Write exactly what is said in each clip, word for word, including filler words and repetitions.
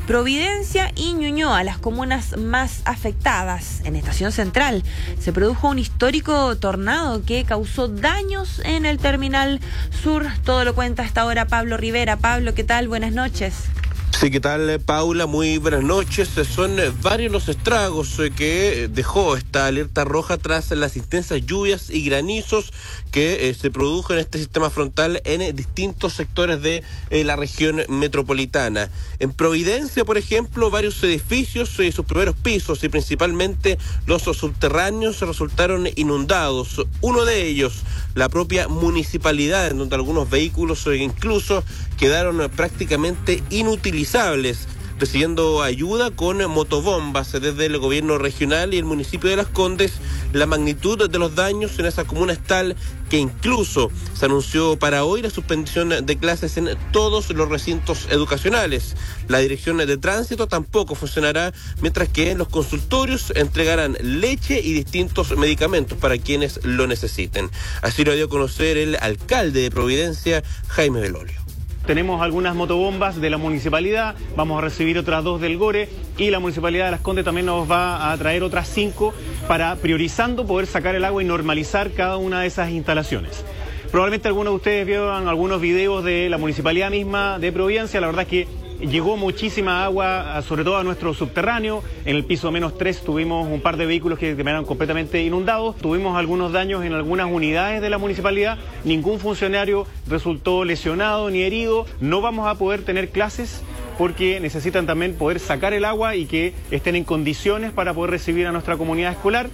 Providencia y Ñuñoa, las comunas más afectadas. En Estación Central se produjo un histórico tornado que causó daños en el Terminal Sur. Todo lo cuenta a esta hora Pablo Rivera. Pablo, ¿qué tal? Buenas noches. Sí, ¿qué tal, Paula? Muy buenas noches. Son varios los estragos que dejó esta alerta roja tras las intensas lluvias y granizos que eh, se produjo en este sistema frontal en distintos sectores de eh, la región metropolitana. En Providencia, por ejemplo, varios edificios y eh, sus primeros pisos y principalmente los subterráneos resultaron inundados. Uno de ellos, la propia municipalidad, en donde algunos vehículos eh, incluso quedaron eh, prácticamente inutilizables, recibiendo ayuda con motobombas desde el gobierno regional y el municipio de Las Condes. La magnitud de los daños en esa comuna es tal que incluso se anunció para hoy la suspensión de clases en todos los recintos educacionales. La dirección de tránsito tampoco funcionará, mientras que en los consultorios entregarán leche y distintos medicamentos para quienes lo necesiten. Así lo dio a conocer el alcalde de Providencia, Jaime Belolio. Tenemos algunas motobombas de la municipalidad, vamos a recibir otras dos del Gore y la municipalidad de Las Condes también nos va a traer otras cinco para, priorizando, poder sacar el agua y normalizar cada una de esas instalaciones. Probablemente algunos de ustedes vieron algunos videos de la municipalidad misma de Providencia. La verdad es que llegó muchísima agua, sobre todo a nuestro subterráneo. En el piso menos tres tuvimos un par de vehículos que quedaron completamente inundados. Tuvimos algunos daños en algunas unidades de la municipalidad. Ningún funcionario resultó lesionado ni herido. No vamos a poder tener clases porque necesitan también poder sacar el agua y que estén en condiciones para poder recibir a nuestra comunidad escolar.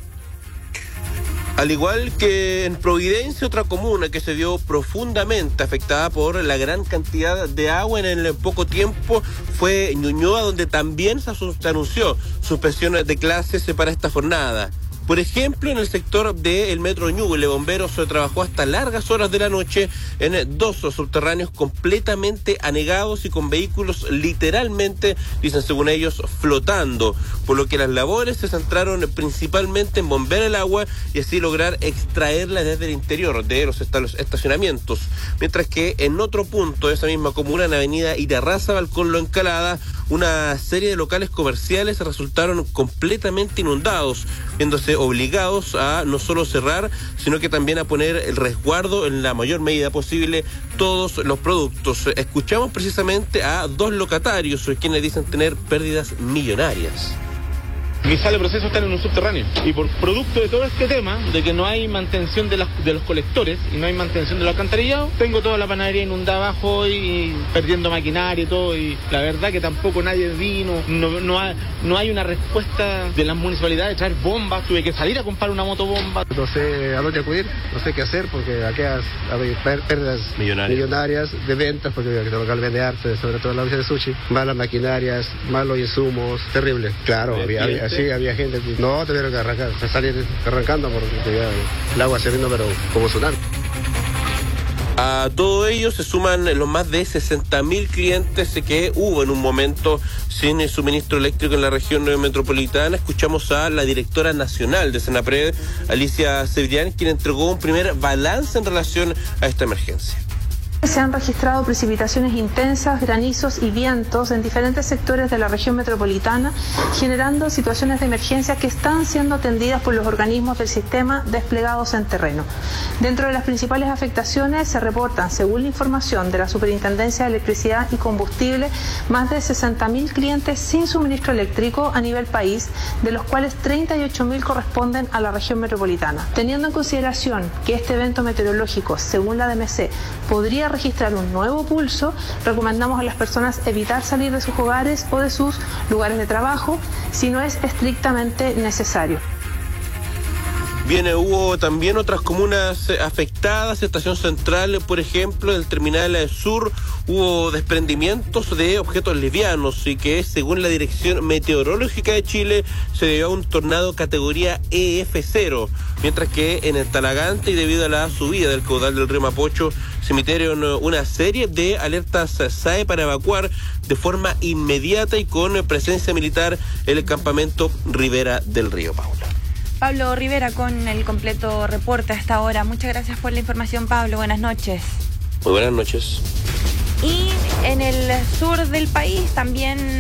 Al igual que en Providencia, otra comuna que se vio profundamente afectada por la gran cantidad de agua en el poco tiempo fue Ñuñoa, donde también se anunció suspensión de clases para esta jornada. Por ejemplo, en el sector del Metro Ñuble, Bomberos trabajó hasta largas horas de la noche en dos subterráneos completamente anegados y con vehículos literalmente, dicen según ellos, flotando, por lo que las labores se centraron principalmente en bombear el agua y así lograr extraerla desde el interior de los estacionamientos. Mientras que en otro punto de esa misma comuna, en Avenida Irarrázaval con Lo Encalada, una serie de locales comerciales resultaron completamente inundados, viéndose obligados a no solo cerrar, sino que también a poner el resguardo en la mayor medida posible todos los productos. Escuchamos precisamente a dos locatarios quienes dicen tener pérdidas millonarias. Mi sala de proceso está en un subterráneo y por producto de todo este tema de que no hay mantención de, las, de los colectores y no hay mantención de los alcantarillados, tengo toda la panadería inundada abajo y, y perdiendo maquinaria y todo, y la verdad que tampoco nadie vino, no, no, ha, no hay una respuesta de las municipalidades de traer bombas. Tuve que salir a comprar una motobomba. No sé a dónde acudir, no sé qué hacer porque aquí hay pérdidas millonarias. millonarias de ventas, porque el local vende arte, sobre todo en la villa de sushi, malas maquinarias, malos insumos, terrible. Claro, había, había sí, había gente que no tuvieron que arrancar, salir arrancando porque ya el agua se vino, pero como tsunami. A todo ello se suman los más de sesenta mil clientes que hubo en un momento sin suministro eléctrico en la región metropolitana. Escuchamos a la directora nacional de Senapred, Alicia Sevillán, quien entregó un primer balance en relación a esta emergencia. Se han registrado precipitaciones intensas, granizos y vientos en diferentes sectores de la región metropolitana, generando situaciones de emergencia que están siendo atendidas por los organismos del sistema desplegados en terreno. Dentro de las principales afectaciones se reportan, según la información de la Superintendencia de Electricidad y Combustible, más de sesenta mil clientes sin suministro eléctrico a nivel país, de los cuales treinta y ocho mil corresponden a la región metropolitana. Teniendo en consideración que este evento meteorológico, según la D M C, podría registrar un nuevo pulso, recomendamos a las personas evitar salir de sus hogares o de sus lugares de trabajo si no es estrictamente necesario. Bien, hubo también otras comunas afectadas. Estación Central, por ejemplo, del Terminal Sur, hubo desprendimientos de objetos livianos y que, según la Dirección Meteorológica de Chile, se debió a un tornado categoría E F cero, mientras que en el Talagante, y debido a la subida del caudal del río Mapocho, se emitieron una serie de alertas S A E para evacuar de forma inmediata y con presencia militar el campamento Ribera del Río. Paula. Pablo Rivera con el completo reporte a esta hora. Muchas gracias por la información, Pablo. Buenas noches. Muy buenas noches. Y en el sur del país también